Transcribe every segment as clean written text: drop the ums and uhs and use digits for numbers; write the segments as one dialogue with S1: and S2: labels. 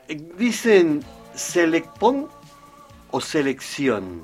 S1: Dicen selecpón o selección.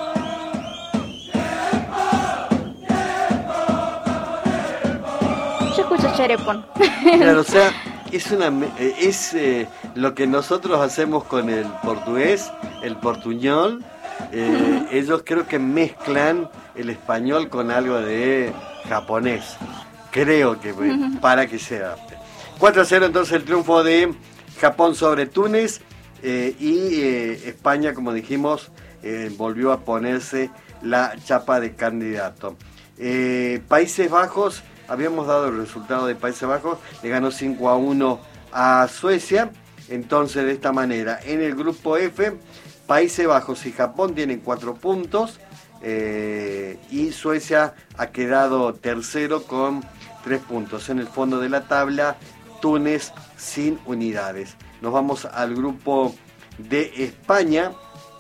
S2: Yo escucho Cherepon.
S1: Claro, o sea, es lo que nosotros hacemos con el portugués, el portuñol. Ellos creo que mezclan el español con algo de japonés. Creo que para que se adapte. 4-0 entonces el triunfo de Japón sobre Túnez y España, como dijimos, volvió a ponerse la chapa de candidato. Países Bajos, habíamos dado el resultado de Países Bajos, le ganó 5-1 a Suecia. Entonces, de esta manera, en el grupo F, Países Bajos y Japón tienen 4 puntos y Suecia ha quedado tercero con 3 puntos. En el fondo de la tabla, Túnez sin unidades. Nos vamos al grupo de España,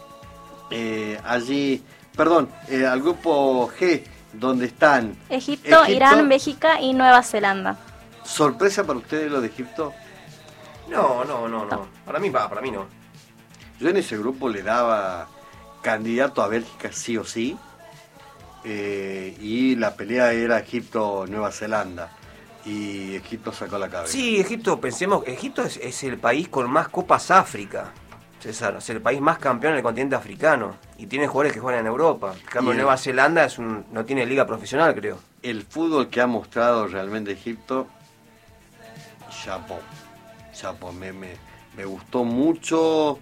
S1: al grupo G, donde están
S2: Egipto, Irán, Bélgica y Nueva Zelanda.
S1: ¿Sorpresa para ustedes lo de Egipto?
S3: No. Para mí no.
S1: Yo en ese grupo le daba candidato a Bélgica sí o sí, y la pelea era Egipto-Nueva Zelanda, y Egipto sacó la cabeza.
S3: Sí, Egipto es el país con más Copas África, César, es el país más campeón en el continente africano, y tiene jugadores que juegan en Europa. En cambio, Nueva Zelanda no tiene liga profesional, creo.
S1: El fútbol que ha mostrado realmente Egipto, chapo, me gustó mucho,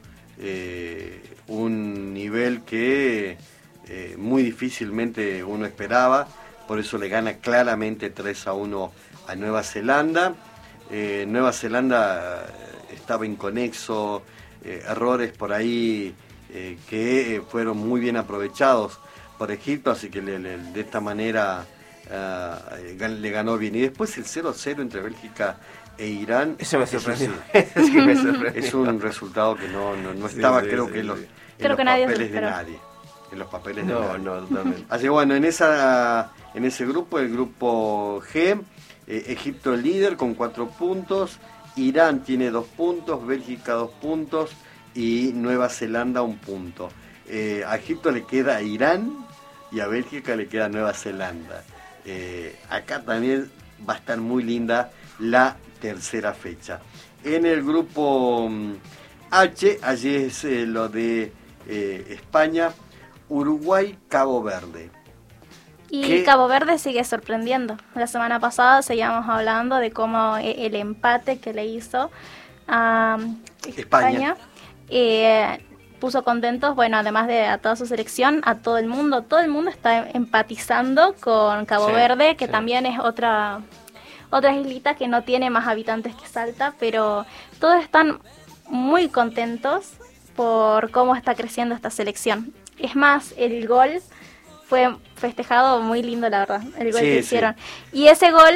S1: un nivel que muy difícilmente uno esperaba, por eso le gana claramente 3-1 a Nueva Zelanda. Nueva Zelanda estaba inconexo, errores por ahí que fueron muy bien aprovechados por Egipto, así que de esta manera le ganó bien. Y después el 0-0 entre Bélgica e Irán.
S3: Eso me sorprendió.
S1: Es un resultado que no estaba, creo que en los papeles de nadie. En los papeles de nadie.
S3: No, totalmente.
S1: Así que bueno, en ese grupo, el grupo G, Egipto es líder con 4 puntos, Irán tiene 2 puntos, Bélgica 2 puntos y Nueva Zelanda 1 punto. A Egipto le queda Irán y a Bélgica le queda Nueva Zelanda. Acá también va a estar muy linda la tercera fecha. En el grupo H, allí es lo de España, Uruguay, Cabo Verde.
S2: Y Cabo Verde sigue sorprendiendo. La semana pasada seguíamos hablando de cómo el empate que le hizo a España puso contentos, bueno, además de a toda su selección, a todo el mundo. Todo el mundo está empatizando con Cabo Verde, que también es otra islita que no tiene más habitantes que Salta, pero todos están muy contentos por cómo está creciendo esta selección. Es más, el gol fue festejado muy lindo, la verdad, el gol que hicieron. Y ese gol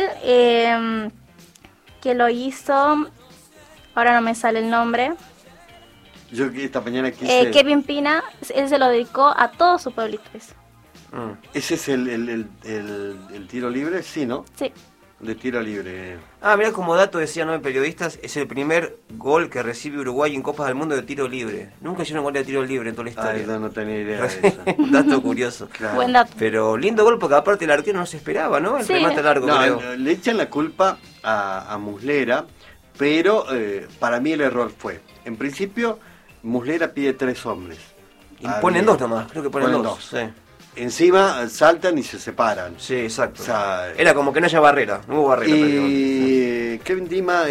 S2: que lo hizo, ahora no me sale el nombre.
S1: Yo esta mañana quise...
S2: Kevin Pina, él se lo dedicó a todo su pueblito.
S1: ¿Ese es el tiro libre? Sí, ¿no?
S2: Sí.
S1: De tiro libre.
S3: Mirá, como dato decían 9 periodistas, es el primer gol que recibe Uruguay en Copas del Mundo de tiro libre. Nunca hicieron gol de tiro libre en toda la historia.
S1: No tenía idea de eso.
S3: Dato curioso.
S1: Claro.
S2: Buen dato.
S3: Pero lindo gol porque aparte el arquero no se esperaba, ¿no? El remate largo, creo.
S1: Le echan la culpa a Muslera, pero para mí el error fue, en principio, Muslera pide 3 hombres.
S3: Y ponen 2 nomás, creo que ponen 2. Sí.
S1: Encima saltan y se separan.
S3: Sí, exacto.
S1: O sea,
S3: era como que no haya barrera, no hubo barrera.
S1: Y Kevin Dima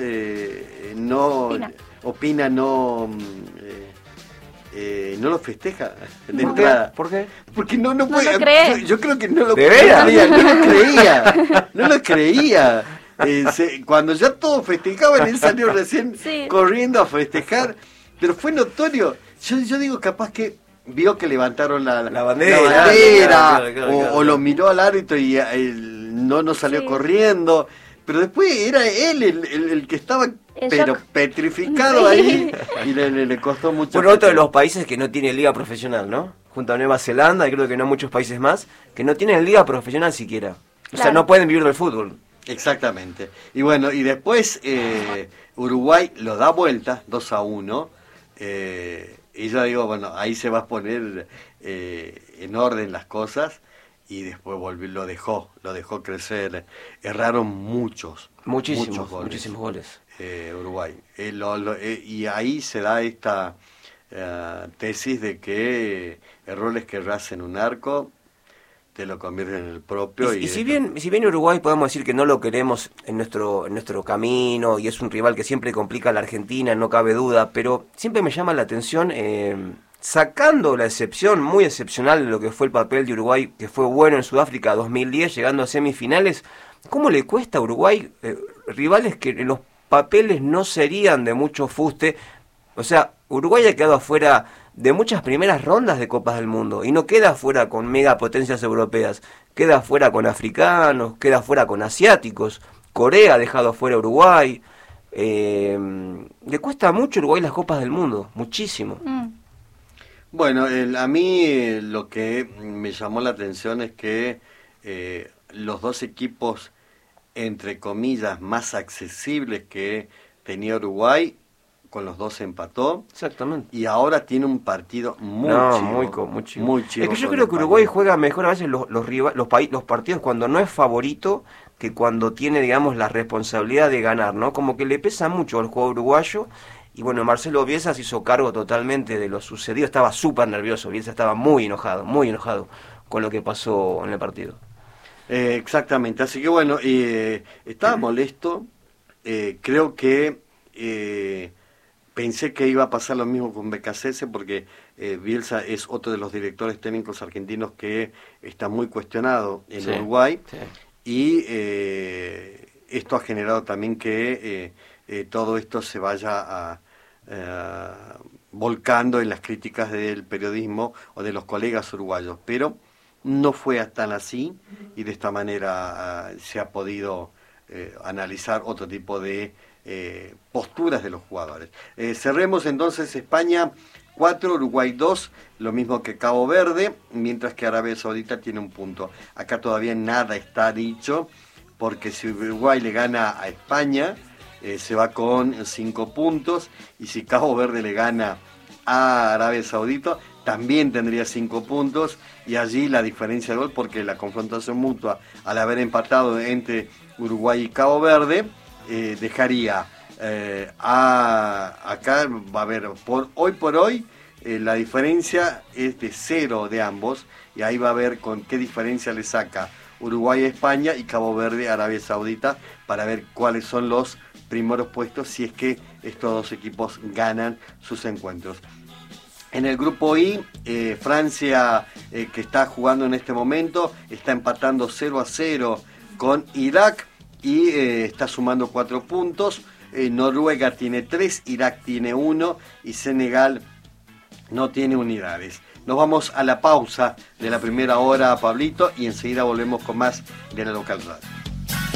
S1: opina, no lo festeja de entrada.
S3: ¿Por qué?
S1: Porque no puede.
S2: Lo cree.
S1: Yo creo que no lo
S3: creía.
S1: No lo creía. Cuando ya todos festejaban, él salió recién corriendo a festejar, pero fue notorio. Yo digo, capaz que vio que levantaron la bandera, claro. O lo miró al árbitro y no salió corriendo, pero después era él el que estaba petrificado ahí y le costó mucho.
S3: Bueno, otro de los países que no tiene liga profesional, ¿no? Junto a Nueva Zelanda y creo que no muchos países más, que no tienen liga profesional siquiera. O sea, no pueden vivir del fútbol.
S1: Exactamente. Y bueno, y después Uruguay lo da vuelta 2-1. Y yo digo, bueno, ahí se va a poner en orden las cosas. Y después lo dejó crecer. Erraron muchísimos goles. Uruguay. Y ahí se da esta tesis de que errores que rasen un arco te lo convierten en el propio.
S3: Y si bien Uruguay podemos decir que no lo queremos en nuestro camino y es un rival que siempre complica a la Argentina, no cabe duda, pero siempre me llama la atención, sacando la excepción muy excepcional de lo que fue el papel de Uruguay, que fue bueno en Sudáfrica 2010, llegando a semifinales, ¿cómo le cuesta a Uruguay rivales que en los papeles no serían de mucho fuste? O sea, Uruguay ha quedado afuera de muchas primeras rondas de Copas del Mundo y no queda afuera con megapotencias europeas, queda afuera con africanos, queda afuera con asiáticos. Corea ha dejado afuera a Uruguay. Le cuesta mucho a Uruguay las Copas del Mundo, muchísimo.
S1: Bueno, a mí lo que me llamó la atención es que los dos equipos, entre comillas, más accesibles que tenía Uruguay, con los dos empató.
S3: Exactamente.
S1: Y ahora tiene un partido muy chivo.
S3: Es que yo creo que Uruguay juega mejor a veces los partidos cuando no es favorito que cuando tiene, digamos, la responsabilidad de ganar, ¿no? Como que le pesa mucho al juego uruguayo. Y bueno, Marcelo Bielsa se hizo cargo totalmente de lo sucedido. Estaba súper nervioso. Bielsa estaba muy enojado con lo que pasó en el partido.
S1: Exactamente. Así que bueno, estaba molesto. Creo que pensé que iba a pasar lo mismo con Becasese, porque Bielsa es otro de los directores técnicos argentinos que está muy cuestionado en Uruguay. Sí. Y esto ha generado también que todo esto se vaya volcando en las críticas del periodismo o de los colegas uruguayos. Pero no fue tan así, y de esta manera se ha podido analizar otro tipo de posturas de los jugadores. Cerremos entonces: España 4, Uruguay 2, lo mismo que Cabo Verde, mientras que Arabia Saudita tiene un punto. Acá todavía nada está dicho, porque si Uruguay le gana a España, se va con 5 puntos, y si Cabo Verde le gana a Arabia Saudita, también tendría 5 puntos, y allí la diferencia de gol, porque la confrontación mutua, al haber empatado entre Uruguay y Cabo Verde, dejaría acá va a haber hoy por hoy la diferencia es de 0 de ambos, y ahí va a ver con qué diferencia le saca Uruguay a España y Cabo Verde a Arabia Saudita, para ver cuáles son los primeros puestos si es que estos dos equipos ganan sus encuentros. En el grupo I, Francia, que está jugando en este momento, está empatando 0-0 con Irak y está sumando 4 puntos. Noruega tiene 3, Irak tiene 1 y Senegal no tiene unidades. Nos vamos a la pausa de la primera hora, Pablito, y enseguida volvemos con más de La Local Radio.